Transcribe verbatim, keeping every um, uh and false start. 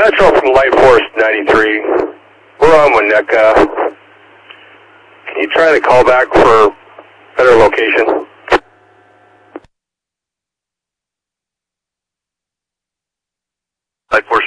Metro from Light Force ninety-three. We're on Winnetka. Can you try to call back for better location? Light Force